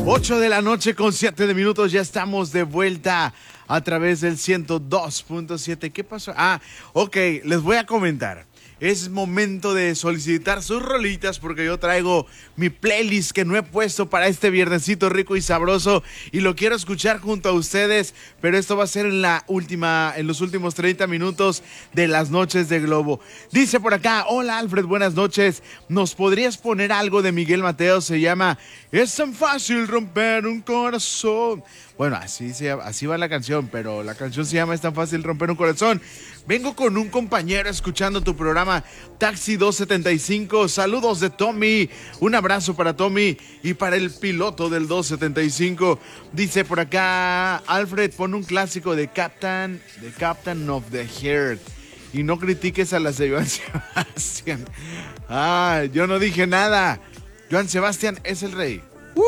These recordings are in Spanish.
8 de la noche con 7 minutos, ya estamos de vuelta a través del 102.7. ¿Qué pasó? Ok, les voy a comentar. Es momento de solicitar sus rolitas porque yo traigo mi playlist que no he puesto para este viernesito rico y sabroso y lo quiero escuchar junto a ustedes, pero esto va a ser en los últimos 30 minutos de las noches de Globo. Dice por acá, hola Alfred, buenas noches, ¿nos podrías poner algo de Miguel Mateo? Se llama Es tan fácil romper un corazón. Bueno, así va la canción, pero la canción se llama Es tan fácil romper un corazón. Vengo con un compañero escuchando tu programa Taxi 275. Saludos de Tommy. Un abrazo para Tommy y para el piloto del 275. Dice por acá, Alfred, pon un clásico de Captain of the Heart. Y no critiques a las de Joan Sebastián. Yo no dije nada. Joan Sebastián es el rey.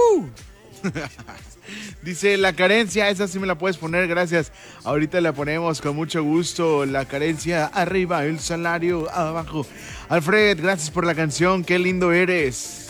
Dice La Carencia, esa sí me la puedes poner, gracias. Ahorita la ponemos con mucho gusto. La Carencia, arriba, el salario abajo. Alfred, gracias por la canción, qué lindo eres.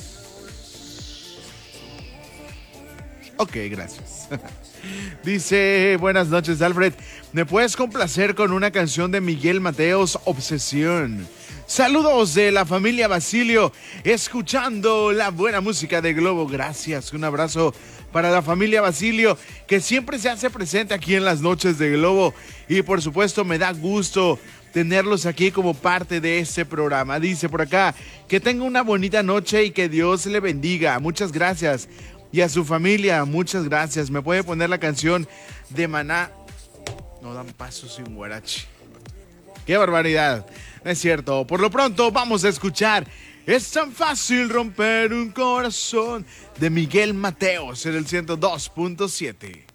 Ok, gracias. Dice, buenas noches Alfred, ¿me puedes complacer con una canción de Miguel Mateos, Obsesión? Saludos de la familia Basilio, escuchando la buena música de Globo. Gracias, un abrazo para la familia Basilio, que siempre se hace presente aquí en las noches de Globo. Y por supuesto me da gusto tenerlos aquí como parte de este programa. Dice por acá, que tenga una bonita noche y que Dios le bendiga. Muchas gracias. Y a su familia, muchas gracias. ¿Me puede poner la canción de Maná? No dan paso sin guarache. ¡Qué barbaridad! No es cierto. Por lo pronto vamos a escuchar Es tan fácil romper un corazón de Miguel Mateos en el 102.7.